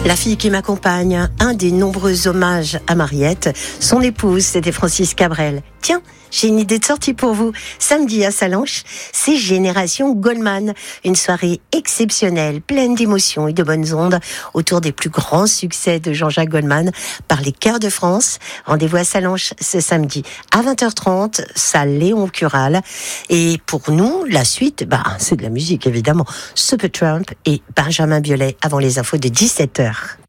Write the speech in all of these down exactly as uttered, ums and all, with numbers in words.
La fille qui m'accompagne, un des nombreux hommages à Mariette. Son épouse, c'était Francis Cabrel. Tiens, j'ai une idée de sortie pour vous. Samedi à Sallanches, c'est Génération Goldman. Une soirée exceptionnelle, pleine d'émotions et de bonnes ondes autour des plus grands succès de Jean-Jacques Goldman par les chœurs de France. Rendez-vous à Sallanches ce samedi à vingt heures trente, salle Léon Cural. Et pour nous, la suite, bah, c'est de la musique évidemment. Supertramp et Benjamin Biolay avant les infos de dix-sept heures.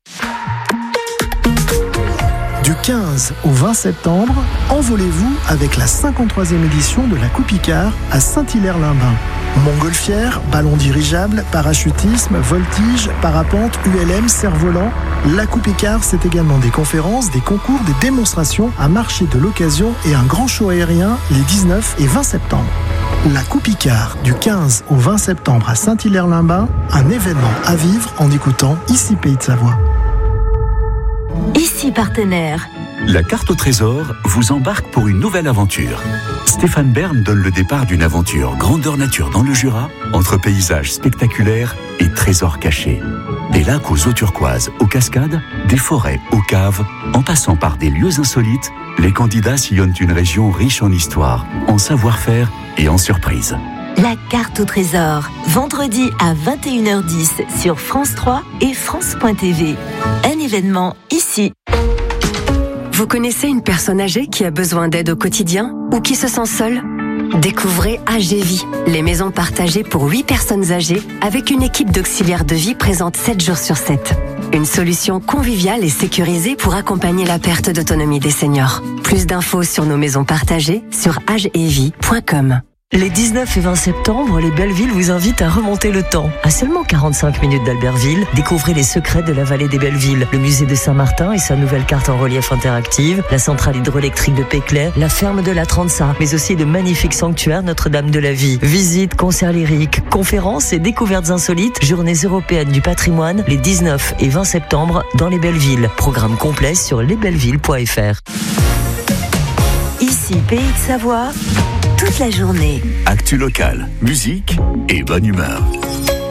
Du quinze au vingt septembre, envolez-vous avec la cinquante-troisième édition de la Coupe Icare à Saint-Hilaire-Limbin. Montgolfière, ballon dirigeable, parachutisme, voltige, parapente, U L M, cerf-volant. La Coupe Icare, c'est également des conférences, des concours, des démonstrations, un marché de l'occasion et un grand show aérien les dix-neuf et vingt septembre. La Coupe Icare, du quinze au vingt septembre à Saint-Hilaire-Limbin, un événement à vivre en écoutant Ici Pays de Savoie. Ici partenaire. La carte au trésor vous embarque pour une nouvelle aventure. Stéphane Bern donne le départ d'une aventure grandeur nature dans le Jura, entre paysages spectaculaires et trésors cachés. Des lacs aux eaux turquoises, aux cascades, des forêts aux caves, en passant par des lieux insolites, les candidats sillonnent une région riche en histoire, en savoir-faire et en surprises. La carte au trésor, vendredi à vingt et une heures dix sur France trois et France point T V. Un événement ici. Vous connaissez une personne âgée qui a besoin d'aide au quotidien ou qui se sent seule ? Découvrez A G Vie, les maisons partagées pour huit personnes âgées avec une équipe d'auxiliaires de vie présente sept jours sur sept. Une solution conviviale et sécurisée pour accompagner la perte d'autonomie des seniors. Plus d'infos sur nos maisons partagées sur age et vie point com. Les dix-neuf et vingt septembre, les Belleville vous invitent à remonter le temps. À seulement quarante-cinq minutes d'Albertville, découvrez les secrets de la vallée des Bellevilles, le musée de Saint-Martin et sa nouvelle carte en relief interactive, la centrale hydroélectrique de Péclet, la ferme de la Transa, mais aussi de magnifiques sanctuaires Notre-Dame de la Vie. Visites, concerts lyriques, conférences et découvertes insolites, journées européennes du patrimoine, les dix-neuf et vingt septembre dans les Bellevilles. Programme complet sur lesbelleville point f r. Ici Pays de Savoie, toute la journée. Actu local, musique et bonne humeur.